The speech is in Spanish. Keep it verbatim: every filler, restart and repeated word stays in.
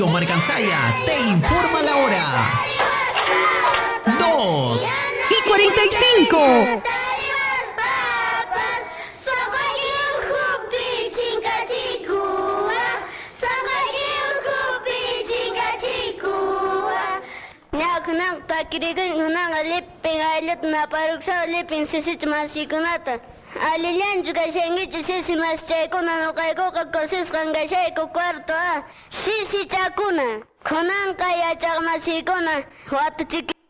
Marcansaya te informa la hora. Dos y cuarenta y cinco. Alillanchu kashangichi sisi maschakuna nuqaykuqa kusisqan kashayku cuarto a sisi chakuna kunanqa yachaq masikuna watuchiki